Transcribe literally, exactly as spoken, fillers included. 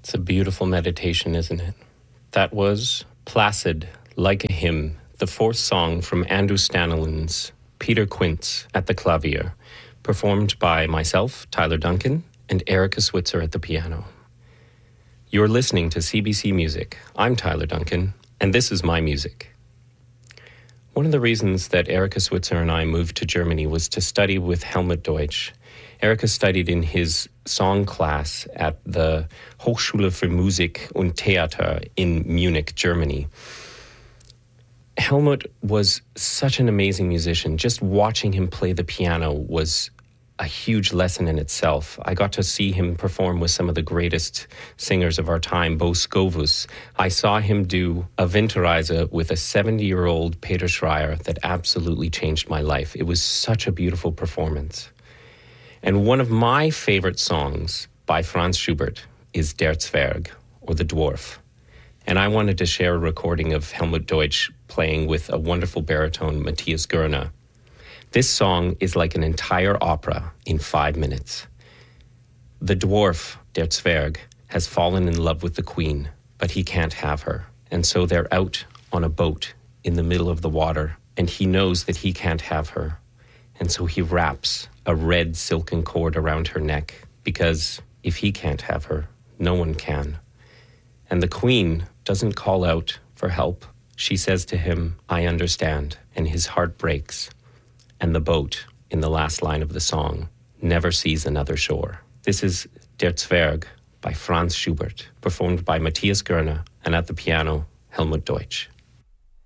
It's a beautiful meditation, isn't it? That was Placid, Like a Hymn, the fourth song from Andrew Stannelin's Peter Quince at the clavier, performed by myself, Tyler Duncan, and Erica Switzer at the piano. You're listening to C B C Music. I'm Tyler Duncan, and this is my music. One of the reasons that Erica Switzer and I moved to Germany was to study with Helmut Deutsch. Erica studied in his song class at the Hochschule für Musik und Theater in Munich, Germany. Helmut was such an amazing musician. Just watching him play the piano was a huge lesson in itself. I got to see him perform with some of the greatest singers of our time, Bo Scovus. I saw him do a Winterreise with a seventy-year-old Peter Schreier that absolutely changed my life. It was such a beautiful performance. And one of my favorite songs by Franz Schubert is Der Zwerg, or The Dwarf. And I wanted to share a recording of Helmut Deutsch playing with a wonderful baritone, Matthias Görner. This song is like an entire opera in five minutes. The dwarf, Der Zwerg, has fallen in love with the queen, but he can't have her. And so they're out on a boat in the middle of the water, and he knows that he can't have her. And so he wraps a red silken cord around her neck, because if he can't have her, no one can. And the queen doesn't call out for help. She says to him, I understand, and his heart breaks. And the boat, in the last line of the song, never sees another shore. This is Der Zwerg by Franz Schubert, performed by Matthias Görner, and at the piano, Helmut Deutsch.